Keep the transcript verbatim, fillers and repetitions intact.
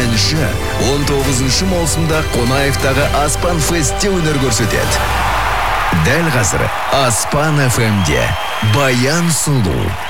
әнші он тоғызыншы маусымда Қонаевтағы Аспан Фестте өнер көрсетеді. Дәл қазір Аспан эф эмде Баян Сұлу.